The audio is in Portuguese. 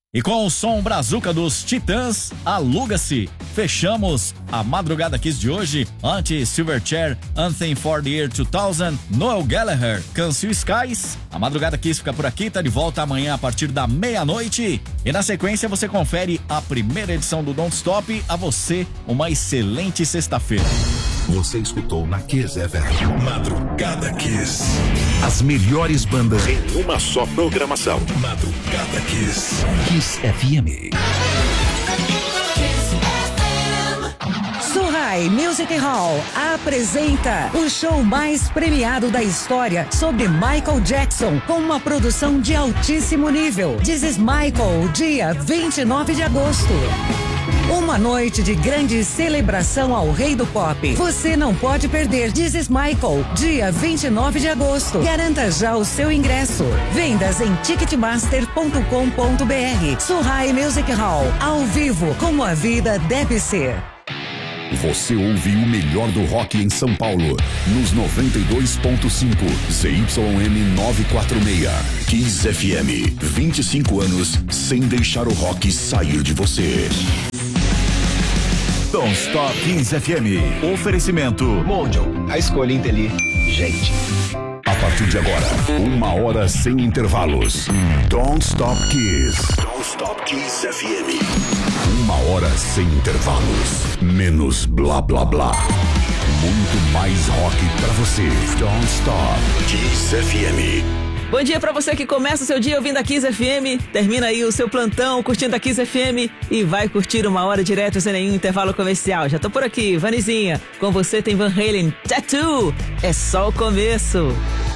E com o som brazuca dos Titãs, Aluga-se. Fechamos a Madrugada Kiss de hoje. Antes, Silverchair, Anthem for the Year 2000, Noel Gallagher, Cancel Skies. A Madrugada Kiss fica por aqui, tá de volta amanhã a partir da meia-noite. E na sequência você confere a primeira edição do Don't Stop. A você, uma excelente sexta-feira. Você escutou na Kiss FM Madrugada Kiss. As melhores bandas em uma só programação. Madrugada Kiss. Kiss FM. Surrai Music Hall apresenta o show mais premiado da história sobre Michael Jackson, com uma produção de altíssimo nível. This is Michael, dia 29 de agosto. Uma noite de grande celebração ao rei do pop. Você não pode perder This is Michael, dia 29 de agosto. Garanta já o seu ingresso. Vendas em ticketmaster.com.br. Surrai Music Hall, ao vivo, como a vida deve ser. Você ouve o melhor do rock em São Paulo, nos 92.5 ZYM 946. Kiss FM, 25 anos sem deixar o rock sair de você. Don't Stop Kiss FM. Oferecimento Mondial, a escolha inteligente. A partir de agora, 1 hora sem intervalos. Don't Stop Kiss. Don't Stop Kiss FM. 1 hora sem intervalos. Menos blá blá blá. Muito mais rock pra você. Don't Stop Kiss FM. Bom dia pra você que começa o seu dia ouvindo a Kiss FM, termina aí o seu plantão curtindo a Kiss FM e vai curtir 1 hora direto sem nenhum intervalo comercial. Já tô por aqui, Vanizinha, com você tem Van Halen, Tattoo, é só o começo.